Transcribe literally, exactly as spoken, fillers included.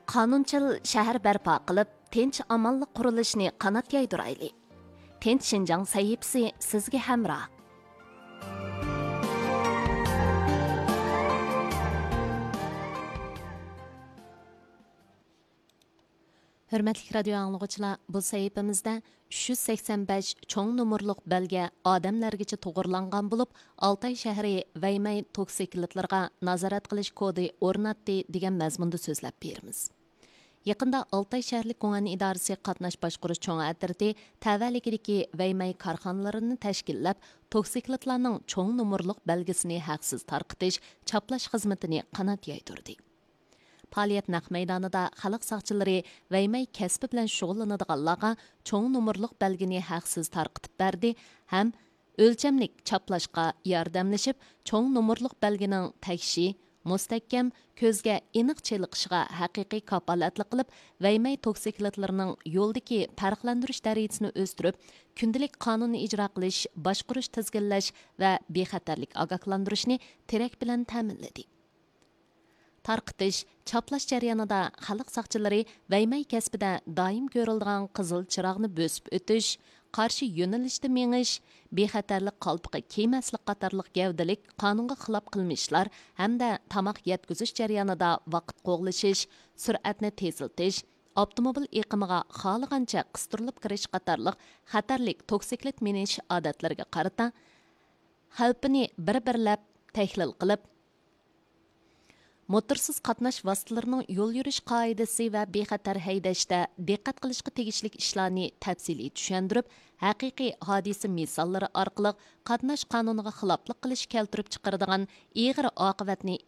qonunchil shahar barpo qilib, tinch amonlik qurilishini qanot yaydirayli. Tinch Shinjang sahifasi sizga hamroh. Hürmetlik radyo anlıqçılar, bu sayfamızda uch yuz sakson besh çoğun numurluq belge adamlargacha to'g'irlangan bo'lib, Altay shahri Vaymay toksikletlarga nazorat qilish kodi o'rnatdi degan mazmunda so'zlab beramiz. Yaqında Altay shaharlik Ko'ng'an idorasi qatnash boshqarish cho'ng atirdi tavalligidagi Vaymay korxonalarini tashkillab, toksikletlarning cho'ng numurluq belgisini haqsiz tarqitish, chaplash xizmatini qanot yaydirdi. Fəaliyyət naq meydanında xalq saqçıları Vaymay kəsbi bilan shug'ullanadiganlarga cho'ng numurluq belgini haqsiz tarqitib berdi, ham o'lchamlik chaplashga yordamlashib, cho'ng numurluq belgining tagshi, mustahkam, ko'zga aniq cheliqishiga haqiqiy kafolatlik qilib, Vaymay toksikletlarining yo'ldagi farqlantirish darajasini o'stirib, kundalik qonunni ijro qilish, boshqarish, tizginlash va bexatarlik ogohlantirishni terak bilan ta'minladi. Tarqitish, chaplash jarayonida xalq saqchilari Vaymay kasbida doim ko'rilgan qizil chiroqni bosib o'tish, qarshi yo'nalishda mengish, bexatarlik qalpiqi kiymaslik qatorliq gavdalik qonunga xilof qilmishlar hamda tamoq yetkazish jarayonida vaqt qo'g'lishish, sur'atni tezlatish, avtomobil iqimiga xohlagancha qistirib kirish qatorliq xatarlik toksiklet minish odatlariga qarata xavfini bir-birlab tahlil qilib, motorsiz qatnash vositalarining yo'l yurish qoidasi va bexatar haydashda diqqat qilishga tegishli ishlarni tafsiliy tushuntirib, haqiqiy hodisa misollari orqali qatnash qonuniga xiloflik qilish keltirib chiqaradigan ig'ir oqibatni